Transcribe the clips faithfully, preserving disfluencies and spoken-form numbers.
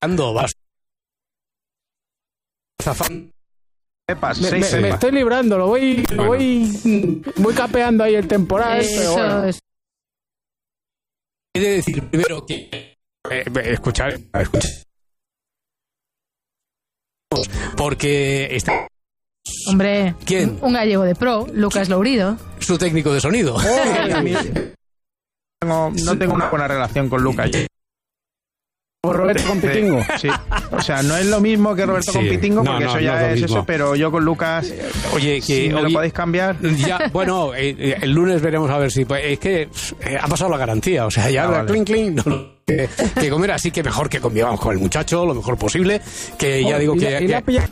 ando, vas. Cepas, Me, seis me, me cepas. estoy librando, lo voy, lo Bueno. voy, voy capeando ahí el temporal. Eso pero bueno. es. He de decir primero que... Eh, escuchar, escuchar. Porque está Hombre, ¿Quién? un gallego de pro, Lucas Lourido. su técnico de sonido. A mí tengo- no tengo una buena relación con Lucas. O Roberto con Pitingo. Sí. O sea, no es lo mismo que Roberto Sí. con Pitingo, No, porque no, eso no ya es lo es mismo. eso, pero yo con Lucas, Oye, que si me lo hoy- podéis cambiar. Ya, bueno, eh, eh, el lunes veremos a ver si... pues, es que eh, ha pasado la garantía, o sea, ya Ah, la vale. clink, clink, no, que, que comer, así que mejor que convivamos con el muchacho lo mejor posible, que ya digo y que... la, y que- la pilla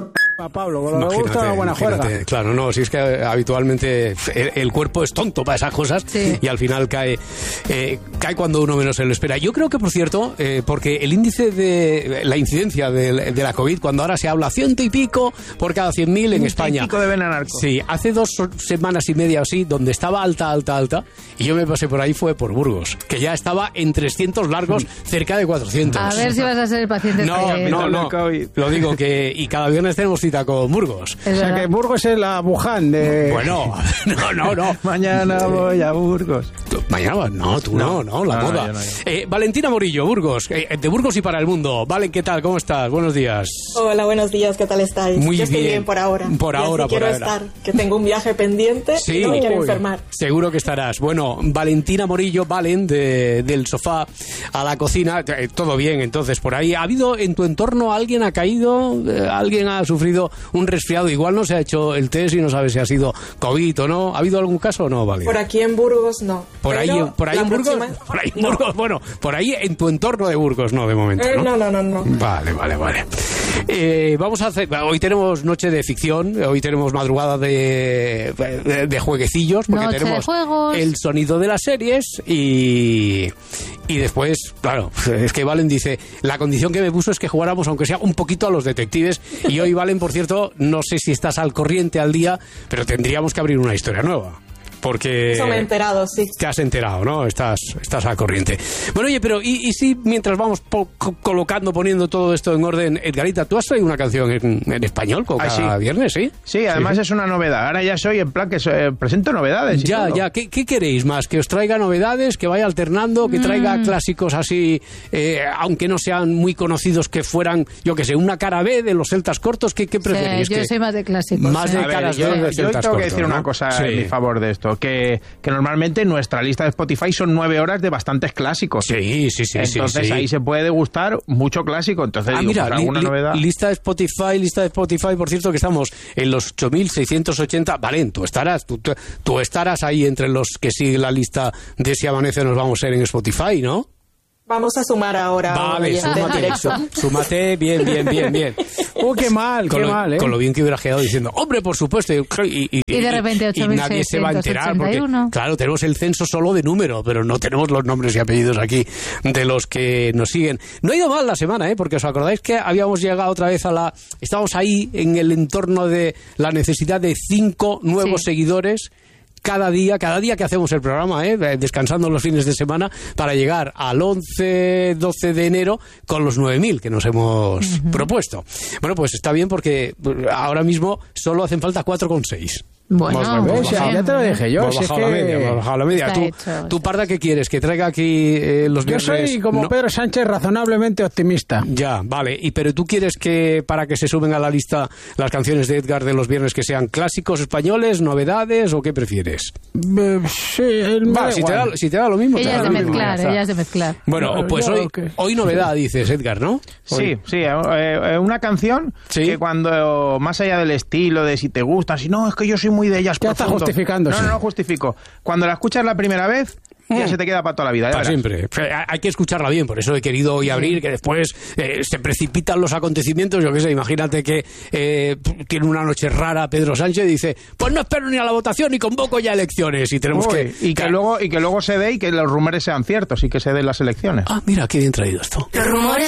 a Pablo, con lo que gusta una buena imagínate, juerga. claro, no, si es que eh, habitualmente el, el cuerpo es tonto para esas cosas Sí. y al final cae eh, cae cuando uno menos se lo espera. Yo creo que, por cierto, eh, porque el índice de la incidencia de, de la COVID, cuando ahora se habla ciento y pico por cada cien mil en España. Pico de Benanarco. Sí, hace dos semanas y media o así, donde estaba alta, alta, alta, y yo me pasé por ahí, fue por Burgos, que ya estaba en trescientos largos, cerca de cuatrocientos. A ver si vas a ser el paciente. No, estrella. no, no, COVID. lo digo que, y cada viernes tenemos cita con Burgos. Es O sea verdad. que Burgos es la Wuhan de... Bueno, no, no, no. Mañana voy a Burgos. Tú- Mañana, vas? no, tú no, no, la No, no, moda. yo no, yo. Eh, Valentina Morillo, Burgos, eh, de Burgos y para el mundo. Valen, ¿qué tal? ¿Cómo estás? Buenos días. Hola, buenos días, ¿qué tal estáis? Muy Yo estoy bien. bien, por ahora. Por Y así ahora, por quiero ahora. estar, que tengo un viaje pendiente Sí. y no me quiero Uy. enfermar. Seguro que estarás. Bueno, Valentina Morillo, Valen, de, del sofá a la cocina. Eh, todo bien, entonces, por ahí. ¿Ha habido en tu entorno alguien ha caído? Eh, ¿Alguien ha sufrido un resfriado? Igual no se ha hecho el test y no sabe si ha sido COVID o no. ¿Ha habido algún caso o no, Valen? Por aquí en Burgos, no. Por ahí, Pero por ahí la en Burgos. próxima- Por ahí en No. Burgos. Bueno, por ahí en tu entorno de Burgos, no, de momento. Eh, ¿no? no, no, no, no. Vale, vale, vale. Eh, vamos a hacer. Hoy tenemos noche de ficción, hoy tenemos madrugada de, de, de jueguecillos, porque Noche de tenemos juegos. el sonido de las series y. Y después, claro, es que Valen dice, la condición que me puso es que jugáramos aunque sea un poquito a los detectives. Y hoy, Valen, por cierto, no sé si estás al corriente al día, pero tendríamos que abrir una historia nueva. Porque Eso me he enterado, sí. te has enterado, ¿no? Estás, estás al corriente. Bueno, oye, pero ¿y, y si mientras vamos po- co- colocando, poniendo todo esto en orden, Edgarita, tú has traído una canción en, en español con Ah, cada sí. viernes, ¿sí? Sí, además es una novedad. Ahora ya soy en plan que soy- presento novedades. y Ya, todo. ya. ¿Qué, qué queréis más? ¿Que os traiga novedades? ¿Que vaya alternando? ¿Que traiga clásicos así, eh, aunque no sean muy conocidos, que fueran, yo qué sé, una cara B de los celtas cortos? ¿Qué, qué Sí, preferís? yo Que- soy más de clásicos. Más ¿eh? de A ver, caras yo, B de yo celtas tengo que cortos, decir ¿no? una cosa Sí. en mi favor de esto, que, que normalmente nuestra lista de Spotify son nueve horas de bastantes clásicos. Sí, sí, sí. sí, Entonces sí. ahí se puede degustar mucho clásico. Entonces Ah, digo, mira, pues, li- alguna li- novedad. lista de Spotify, lista de Spotify, por cierto, que estamos en los ocho mil seiscientos ochenta. Valen, tú estarás, tú, tú- tú estarás ahí entre los que siguen la lista de Si Amanece Nos Vamos a ser en Spotify, ¿no? Vamos a sumar ahora. Vale, oyentes en súmate, directo. sú- súmate, bien, bien, bien, bien. ¡Uh, qué mal, Con qué lo, mal, eh! con lo bien que hubiera quedado diciendo, hombre, por supuesto, y, y, Y de repente y nadie se va a enterar, porque, ocho mil seiscientos ochenta y uno. claro, tenemos el censo solo de número, pero no tenemos los nombres y apellidos aquí de los que nos siguen. No ha ido mal la semana, ¿eh? Porque os acordáis que habíamos llegado otra vez a la... Estábamos ahí en el entorno de la necesidad de cinco nuevos Sí. seguidores cada día, cada día que hacemos el programa, ¿eh? Descansando los fines de semana, para llegar al once, doce de enero con los nueve mil que nos hemos propuesto. Bueno, pues está bien porque ahora mismo solo hacen falta cuatro coma seis. Bueno, Hemos bajado- ¿Ves? Ya, ya te lo dije yo. Hemos si es bajado la que- media, hemos bajado la media. Está ¿Tú, hecho, tú, está Parda, qué quieres? ¿Que traiga aquí eh, los Yo viernes? soy como No- Pedro Sánchez, razonablemente optimista. Ya, vale. ¿Y pero tú quieres que para que se suben a la lista las canciones de Edgar de los viernes que sean clásicos españoles, novedades o qué prefieres? Eh, sí, el- me Va, da si te, da, igual. si te da lo mismo, te Ella da es de lo mismo, ya mezclar, está. ella es de mezclar. Bueno, No, pues yo hoy, que- hoy novedad, dices, Edgar, ¿no? Sí, Hoy- sí, eh, eh, una canción Sí. que cuando, más allá del estilo, de si te gusta, si no, es que yo soy muy de ellas Ya está profundo. justificándose. No, no, no justifico. Cuando la escuchas la primera vez, ya se te queda para toda la vida. ya Para verás. siempre. Hay que escucharla bien, por eso he querido hoy abrir, que después eh, se precipitan los acontecimientos. Yo qué sé, imagínate que eh, tiene una noche rara Pedro Sánchez y dice, pues no espero ni a la votación y convoco ya elecciones. Y tenemos Uy, que... y, que luego, y que luego se dé y que los rumores sean ciertos y que se den las elecciones. Ah, mira, qué bien traído esto. Los rumores